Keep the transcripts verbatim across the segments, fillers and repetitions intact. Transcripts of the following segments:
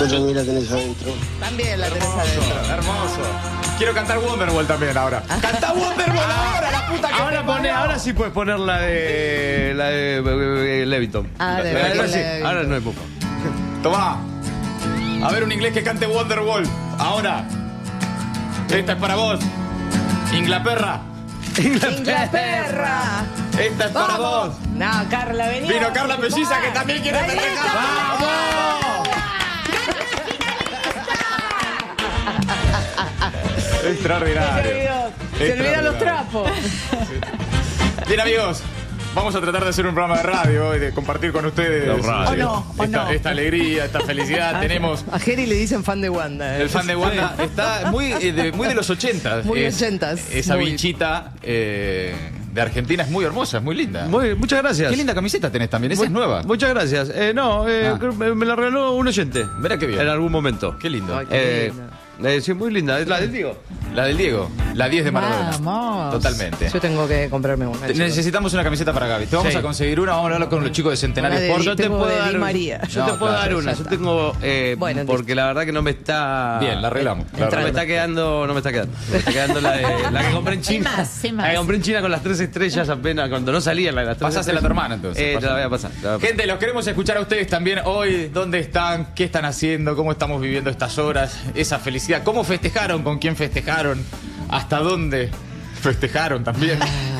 Vos también la tenés adentro. También la tenés Hermoso, adentro. hermoso. Quiero cantar Wonderwall también ahora. ¡Canta Wonderwall ahora, la puta que Ahora, te pone, parió! ahora sí puedes poner la de. La de. eh, eh, Levington. Ah, de ahora, Michael sí, Levington. ahora no es poco. Tomá. A ver un inglés que cante Wonderwall. Ahora. Esta es para vos. Inglaterra. Inglaterra. Esta es para vos. No, Carla, venía. Vino Carla Pelliza que también quiere Ahí festejar. está. ¡Vamos! Se Extraordinario. olvidó. Se olvidan los trapos. Bien, amigos. Vamos a tratar de hacer un programa de radio y de compartir con ustedes La radio. eh, O no, o esta, no. esta alegría, esta felicidad. Tenemos A Jerry le dicen fan de Wanda. ¿eh? el fan de Wanda. Está muy, eh, de, muy de los ochentas. Muy Es- ochentas. Esa Muy. bichita eh, de Argentina es muy hermosa, es muy linda. Muy- muchas gracias. Qué linda camiseta tenés también. Esa Mu- es nueva. Muchas gracias. Eh, no, eh, Ah. creo- me, me la regaló un oyente. Mirá qué bien. En algún momento. Qué lindo. Ay, qué Eh, linda. eh, sí, muy linda. Es la del Diego. La del Diego. La diez de Maradona. Vamos. Totalmente. Yo tengo que comprarme una. Te- chicos. Necesitamos una camiseta para Gaby. Te vamos Sí. a conseguir una. Vamos a hablar con los chicos de Centenario Una de Sport. Di- Yo te tengo puedo de dar Di un- María. Yo No, te puedo claro, dar una. ya Yo está. tengo. eh, Bueno, porque la verdad que no me está. Bien, la arreglamos. La No me arreglamos. está quedando, no me está quedando. Me está quedando la, de, la que compré en China. Hay más, hay más. La que compré en China con las tres estrellas apenas, cuando no salía la de las tres Pasásela a tu hermana entonces. Eh, te Pasásela. la voy a pasar. te la voy a pasar. Gente, los queremos escuchar a ustedes también hoy. ¿Dónde están? ¿Qué están haciendo? ¿Cómo estamos viviendo estas horas? Esa felicidad. ¿Cómo festejaron? ¿Con quién festejaron? ¿Hasta dónde festejaron también?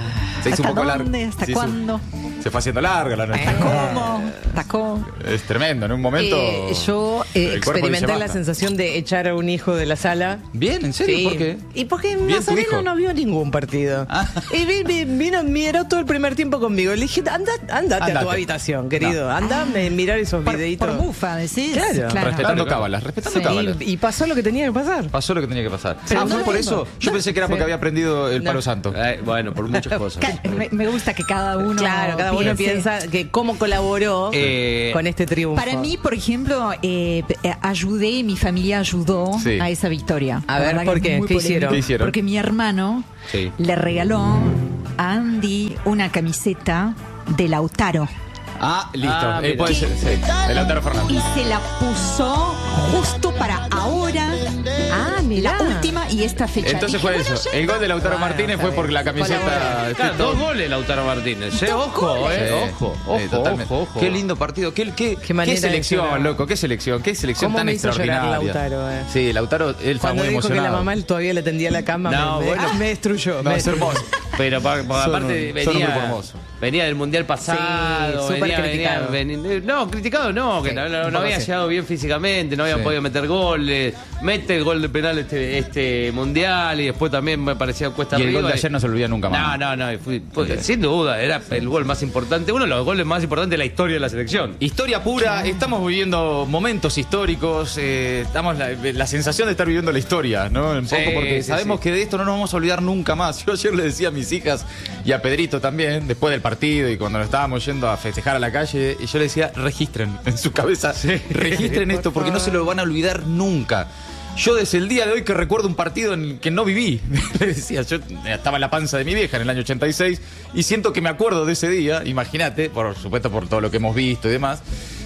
Se hizo ¿Hasta un poco largo. dónde? ¿Hasta Se hizo- cuándo? Se fue haciendo larga la noche. ¿Hasta cómo? ¿Hasta cómo? Es tremendo. En un momento. Eh, yo eh, el cuerpo experimenté dice, la "Basta". sensación de echar a un hijo de la sala. Bien, ¿en serio? Sí. ¿Por qué? Y porque Bien tu Nazareno hijo. no vio ningún partido. Ah. Y vi- vi- vino, miró todo el primer tiempo conmigo. Le dije, anda, andate, a Andate. tu habitación, querido. Anda a mirar esos Por, videitos. por mufa, decís. Claro. Respetando Claro. cábalas, respetando Sí. cábalas. Y, y pasó lo que tenía que pasar. Pasó lo que tenía que pasar. Pero ah, no ¿fue lo por mismo. eso? Yo pensé que era porque Sí. había aprendido el No. palo santo. Eh, bueno, por muchas cosas. Ca- Me, me gusta que cada uno. Claro, cada uno piense. piensa que cómo colaboró Eh, con este triunfo. Para mí, por ejemplo, eh, eh, ayudé, mi familia ayudó Sí. a esa victoria. A La ver, verdad ¿por que es qué? muy ¿Qué polémico. hicieron? ¿Qué hicieron? Porque mi hermano Sí. le regaló a Andy una camiseta de Lautaro. Ah, listo. Ah, Eh, mira. puede ser, sí. De Lautaro Fernández. Y se la puso justo para ahora, Ah, mirá. la última y esta fecha. Entonces Dije, fue bueno, eso. ya El gol de Lautaro Bueno, Martínez está fue bien. porque la camiseta. Colabora. Claro, dos goles Lautaro Martínez. Eh, ojo, eh. Sí, Ojo, sí, ojo, totalmente. ojo, ojo. Qué lindo partido. Qué, qué, Qué manera qué de selección, llorar. loco. Qué selección. Qué selección ¿Cómo tan me hizo llorar extraordinaria. Lautaro, eh? Sí, Lautaro, él está Cuando muy dijo que la emocionado. mamá todavía le tendía la cama, No, me, me- bueno. ah, me destruyó. No, me es destruyó. hermoso. Pero pa- pa- Son aparte un- son un grupo venía, hermoso. venía del mundial pasado, Sí, súper venía, venía- criticado. venía- no, criticado no, que Sí, no, no- un no poco había sí. llegado bien físicamente, no había Sí. podido meter goles, mete el gol de penal este, este mundial y después también me parecía cuesta Y el arriba. gol de ayer no se olvida nunca más. No, no, no, y fui- fue- sin duda, era el gol más importante, uno de los goles más importantes de la historia de la selección. Historia pura, estamos viviendo momentos históricos, eh, estamos la, la sensación de estar viviendo la historia, ¿no? Un Sí, poco porque sí, sabemos sí. que de esto no nos vamos a olvidar nunca más. Yo ayer le decía a mis hijas y a Pedrito también, después del partido y cuando nos estábamos yendo a festejar a la calle, y yo le decía, registren en su cabeza, registren esto porque no se lo van a olvidar nunca. Yo desde el día de hoy que recuerdo un partido en el que no viví, le decía, yo estaba en la panza de mi vieja en el año ochenta y seis y siento que me acuerdo de ese día, imagínate, por supuesto por todo lo que hemos visto y demás,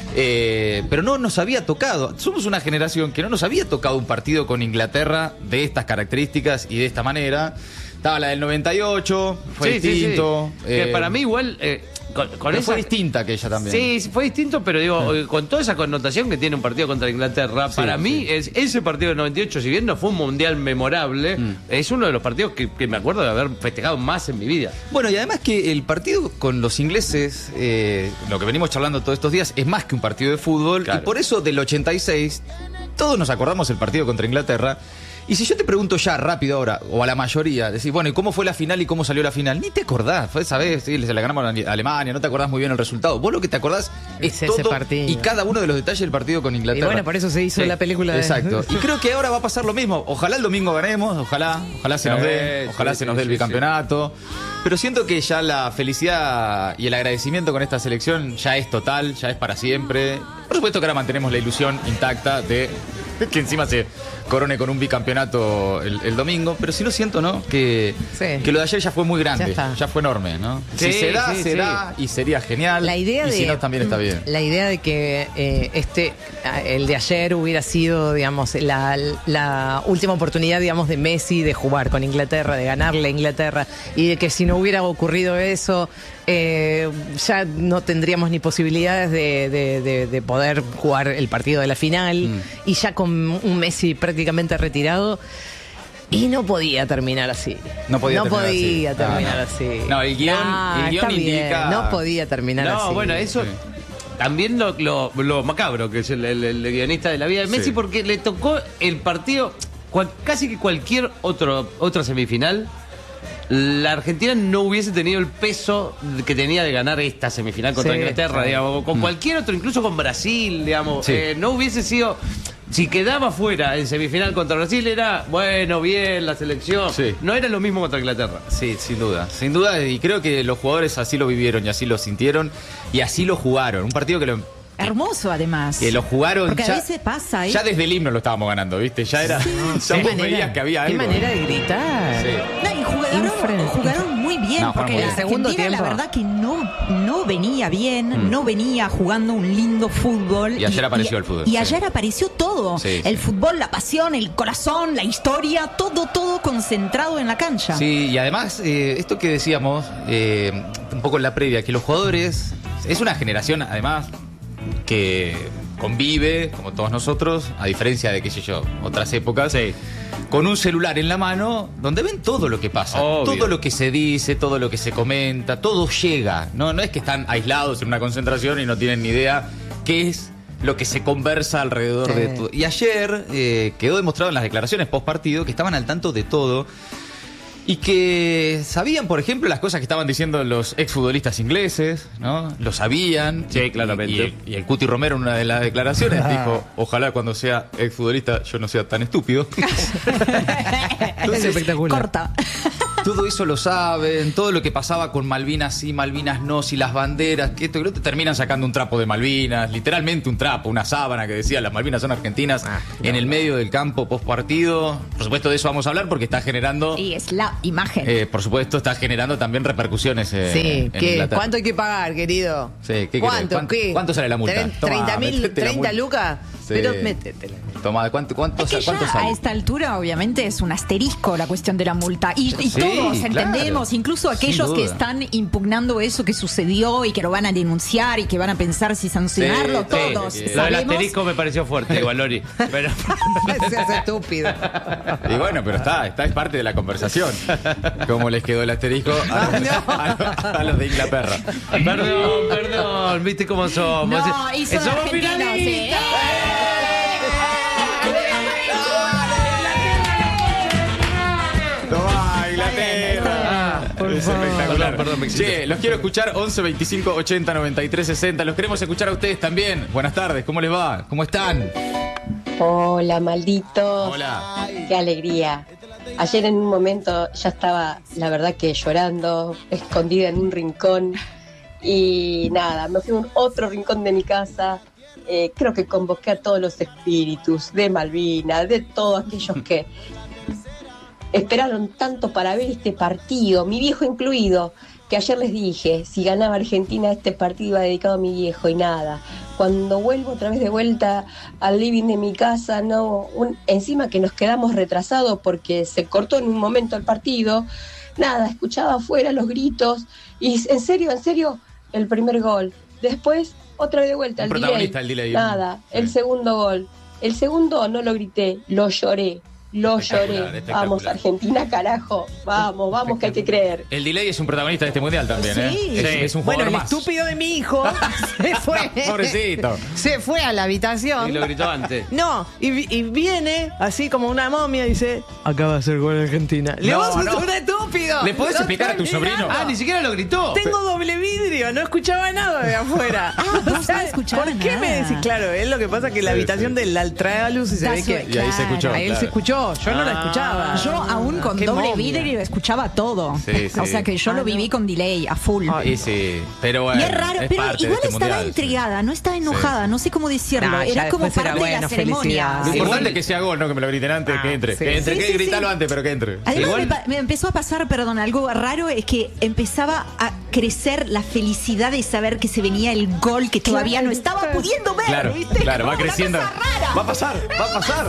eh, pero no nos había tocado, somos una generación que no nos había tocado un partido con Inglaterra de estas características y de esta manera. Estaba la del noventa y ocho, fue Sí, sí, sí. distinto. Que eh, para mí igual, eh, con, con pero esa... fue distinta aquella también. Sí, sí, fue distinto, pero digo, eh, con toda esa connotación que tiene un partido contra Inglaterra, Sí, para sí. mí es, ese partido del noventa y ocho, si bien no fue un mundial memorable, Mm. es uno de los partidos que, que me acuerdo de haber festejado más en mi vida. Bueno, y además que el partido con los ingleses, eh, lo que venimos charlando todos estos días, es más que un partido de fútbol. Claro. Y por eso del ochenta y seis, todos nos acordamos del partido contra Inglaterra. Y si yo te pregunto ya rápido ahora, o a la mayoría, decís, bueno, ¿y cómo fue la final y cómo salió la final? Ni te acordás, fue esa vez, sí, se la ganamos a Alemania, no te acordás muy bien el resultado. Vos lo que te acordás es, Es ese todo partido. y cada uno de los detalles del partido con Y Inglaterra. bueno, por eso se hizo Sí, la película de... Exacto. Y creo que ahora va a pasar lo mismo. Ojalá el domingo ganemos, ojalá, ojalá se nos dé, Sí, ojalá sí, se nos sí, dé el sí, bicampeonato. Pero siento que ya la felicidad y el agradecimiento con esta selección ya es total, ya es para siempre. Por supuesto que ahora mantenemos la ilusión intacta de que encima se corone con un bicampeonato. campeonato el, el domingo, pero sí lo siento, ¿no? Que, Sí. que lo de ayer ya fue muy grande, Ya está. ya, fue enorme, ¿no? Sí, si se da, sí, se sí. da y sería genial. La idea y de, si no, también está bien. La idea de que eh, este, el de ayer hubiera sido, digamos, la, la última oportunidad, digamos, de Messi de jugar con Inglaterra, de ganarle a Inglaterra, y de que si no hubiera ocurrido eso, eh, ya no tendríamos ni posibilidades de, de- de- de poder jugar el partido de la final, Mm. y ya con un Messi prácticamente retirado. Y no podía terminar así. No podía no terminar podía así. terminar No, no. así. No, el guión- No, el guión está bien, indica- No podía terminar No, así. bueno, eso Sí. también lo, lo, lo macabro que es el, el- el guionista de la vida de Messi, Sí. porque le tocó el partido, cual- casi que cualquier otro, otra semifinal, la Argentina no hubiese tenido el peso que tenía de ganar esta semifinal contra Sí, Inglaterra, sí. digamos, con cualquier otro, incluso con Brasil, digamos, Sí. eh, no hubiese sido... Si quedaba fuera en semifinal contra Brasil era, bueno, bien, la selección. Sí. No era lo mismo contra Inglaterra. Sí, sin duda, sin duda, y creo que los jugadores así lo vivieron y así lo sintieron y así lo jugaron. Un partido que lo, Hermoso, además. que lo jugaron. Porque ya, a veces pasa, ¿eh? ya desde el himno lo estábamos ganando, ¿viste? Ya era. ya Qué vos manera- veías que había Qué algo. manera de gritar. Sí. No, y jugaron, Infra- jugaron muy bien, No, jugaron porque muy la bien. Segundo Argentina la tiempo. verdad que no, no venía bien, Mm. no venía jugando un lindo fútbol. Y ayer apareció el fútbol, Y sí. ayer apareció todo. Sí, el sí. fútbol, la pasión, el corazón, la historia, todo, todo concentrado en la cancha. Sí, y además, eh, esto que decíamos, eh, un poco en la previa, que los jugadores, es una generación, además, que convive, como todos nosotros, a diferencia de, qué sé yo, otras épocas, Sí. con un celular en la mano, donde ven todo lo que pasa, Obvio. todo lo que se dice, todo lo que se comenta, todo llega, ¿no? No es que están aislados en una concentración y no tienen ni idea qué es lo que se conversa alrededor Sí. de todo. Y ayer eh, quedó demostrado en las declaraciones post partido que estaban al tanto de todo y que sabían, por ejemplo, las cosas que estaban diciendo los exfutbolistas ingleses, ¿no? Lo sabían. Sí, Y- claramente. Y, el, y el Cuti Romero en una de las declaraciones dijo, ojalá cuando sea exfutbolista yo no sea tan estúpido. Es espectacular. Corta. Todo eso lo saben, todo lo que pasaba con Malvinas sí, Malvinas no, si las banderas, que esto que lo te terminan sacando un trapo de Malvinas, literalmente un trapo, una sábana que decía las Malvinas son argentinas, Ah, en el medio del campo post partido. Por supuesto de eso vamos a hablar porque está generando, Y es la imagen. eh, por supuesto está generando también repercusiones eh, Sí, en ¿qué? Inglaterra. ¿Cuánto hay que pagar, querido? Sí, ¿qué ¿Cuánto? querés? ¿Cuánto- ¿Qué? cuánto sale la multa? Tre- Tomá, treinta mil, metete la treinta multa. lucas. Sí. Pero métetela. Toma, ¿cuánto, cuánto, Es que sa- cuánto ya sale? a esta altura, obviamente, es un asterisco la cuestión de la multa. Y, y Sí, todos claro. entendemos, incluso Sin aquellos que duda. están impugnando eso que suciedió y que lo van a denunciar y que van a pensar si sancionarlo, Sí, todos. sí, sí. Lo del sabemos- asterisco me pareció fuerte, igual, Lori. Pero... Se hace estúpido. Y bueno, pero está, está, es parte de la conversación. ¿Cómo les quedó el asterisco a los, No. a los- a los de Inglaterra? Perdón, perdón, viste cómo somos. No, Eh, hizo de somos argentinos, finalistas. ¡Toma, Inglaterra! Es espectacular. Perdón, perdón, me excité. Che, los quiero escuchar once veinticinco ochenta noventa y tres sesenta. Los queremos escuchar a ustedes también. Buenas tardes, ¿cómo les va? ¿Cómo están? Hola, malditos. Hola. Qué alegría. Ayer en un momento ya estaba, la verdad que llorando, escondida en un rincón. Y nada, me fui a un otro rincón de mi casa. Eh, creo que convoqué a todos los espíritus de Malvinas, de todos aquellos que esperaron tanto para ver este partido, mi viejo incluido, que ayer les dije, si ganaba Argentina este partido iba dedicado a mi viejo y nada. Cuando vuelvo otra vez de vuelta al living de mi casa, no, un- encima que nos quedamos retrasados porque se cortó en un momento el partido, nada, escuchaba afuera los gritos y en serio, en serio, el primer gol. Después, otra vez de vuelta, Un el protagonista, delay. el delay. Nada, Sí. el segundo gol. El segundo no lo grité, lo lloré. Lo Espectacular, lloré. espectacular. Vamos, Argentina, carajo. Vamos, vamos, que hay que creer. El delay es un protagonista de este mundial también, ¿eh? Sí. Es, Sí. es un Bueno, jugador el más. estúpido de mi hijo se fue. Pobrecito. Se fue a la habitación. Y lo gritó antes. No, y, vi- y viene así como una momia y dice, acaba de hacer gol Argentina. Le No, vas a no. un estúpido. ¿Le podés No explicar a tu estoy sobrino? mirando. Ah, ni siquiera lo gritó. Tengo doble vidrio, no escuchaba nada de afuera. Ah, vos no escuchabas ¿Por qué me nada. decís? Claro, él lo que pasa es que la Sí, habitación sí. del Altragaluz y se Da ve su- que Y ahí se escuchó. a él claro. se escuchó, No, yo no la escuchaba. Yo aún con Qué doble momia. vidrio escuchaba todo. Sí, sí. O sea que yo Ah, lo viví no. con delay, a full. Y sí, pero bueno. Y es raro, es pero parte de igual este estaba mundial, intrigada, no estaba enojada, no sé cómo decirlo. Nah, ya era como después parte era de bueno, la ceremonia. felicidad. Lo Sí. importante Igual- es que sea gol, no que me lo griten antes, Ah, que entre. sí. Que entre, Sí, que sí, gritalo sí. antes, pero que entre. Además Igual- me, pa- me empezó a pasar, perdón, algo raro es que empezaba a crecer la felicidad de saber que se venía el gol que todavía no estaba pudiendo ver, Claro, ¿viste? claro, va Como una creciendo. cosa rara. Va a pasar, va a pasar.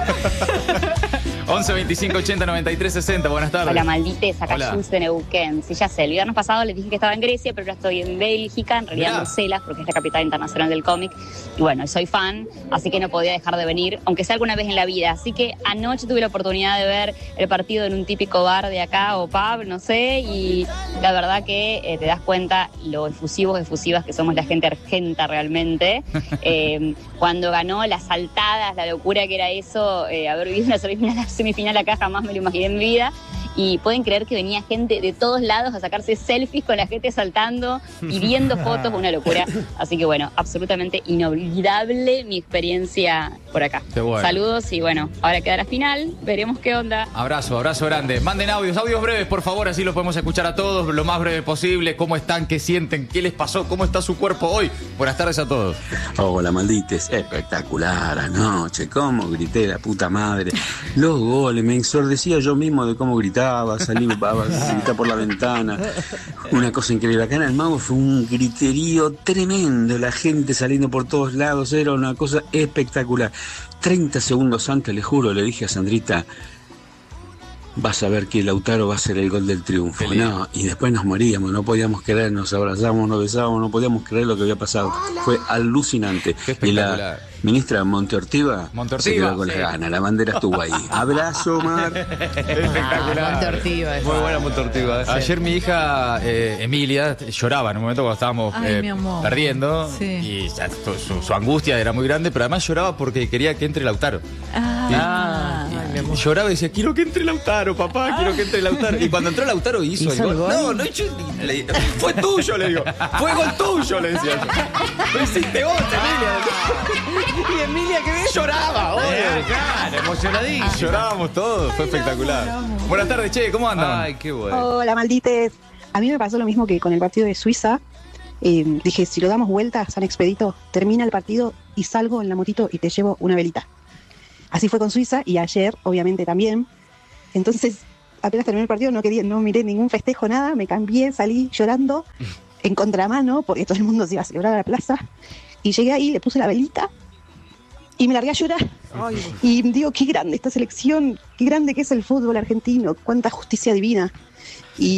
once veinticinco ochenta noventa y tres sesenta, buenas tardes. Hola, maldites, acá Hola. Jules de Neuquén. Sí, ya sé, el viernes pasado les dije que estaba en Grecia, pero ahora estoy en Bélgica, en realidad Mirá. en Bruselas, porque es la capital internacional del cómic. Y bueno, soy fan, así que no podía dejar de venir, aunque sea alguna vez en la vida. Así que anoche tuve la oportunidad de ver el partido en un típico bar de acá o pub, no sé, y la verdad que eh, te das cuenta lo efusivos, efusivas que somos la gente argenta realmente. Eh, cuando ganó, las saltadas, la locura que era eso, eh, haber vivido una semifinal, semifinal acá jamás me lo imaginé en mi vida. Y pueden creer que venía gente de todos lados a sacarse selfies con la gente saltando y viendo fotos, una locura. Así que bueno, absolutamente inolvidable mi experiencia por acá. Qué bueno. Saludos y bueno, ahora queda la final, veremos qué onda. Abrazo, abrazo grande. Manden audios, audios breves, por favor, así los podemos escuchar a todos, lo más breve posible. ¿Cómo están? ¿Qué sienten? ¿Qué les pasó? ¿Cómo está su cuerpo hoy? Buenas tardes a todos. Hola, maldites, espectacular anoche, cómo grité la puta madre, los goles, me ensordecía yo mismo de cómo gritaba, salí a gritar por la ventana, una cosa increíble. Acá en el Mago fue un griterío tremendo, la gente saliendo por todos lados, era una cosa espectacular. treinta segundos antes, le juro, le dije a Sandrita, vas a ver que Lautaro va a ser el gol del triunfo. Qué lindo. No, y después nos moríamos, no podíamos creer, nos abrazamos, nos besábamos, no podíamos creer lo que había pasado. Fue alucinante. Qué Y la espectacular. ministra Monteortiva Monteortiva, se quedó con sí. las ganas, la bandera estuvo ahí. Abrazo, Mar. Espectacular. Monte Ortiva, Muy buena Montortiva. ¿eh? Ayer mi hija eh, Emilia lloraba en un momento cuando estábamos Ay, eh, mi amor. perdiendo Sí. y ya su, su- su angustia era muy grande, pero además lloraba porque quería que entre Lautaro. Ah, Y lloraba y decía, quiero que entre Lautaro, papá, quiero que entre Lautaro. Y cuando entró Lautaro y hizo, ¿Hizo el el gol. gol? No, no, yo, le- fue tuyo, le digo. Fue gol tuyo, le decía yo. Lo hiciste vos, Emilia. Y Emilia que bien lloraba, obvio. Eh, claro, emocionadísimo. Llorábamos todos, fue espectacular. Buenas tardes, che, ¿cómo andan? Ay, qué bueno. Hola, maldites. A mí me pasó lo mismo que con el partido de Suiza. Eh, dije, si lo damos vuelta, San Expedito, termina el partido y salgo en la motito y te llevo una velita. Así fue con Suiza y ayer, obviamente, también. Entonces, apenas terminé el partido, no quería, no miré ningún festejo, nada. Me cambié, salí llorando en contramano porque todo el mundo se iba a celebrar a la plaza. Y llegué ahí, le puse la velita y me largué a llorar. Y digo, qué grande esta selección, qué grande que es el fútbol argentino, cuánta justicia divina. Y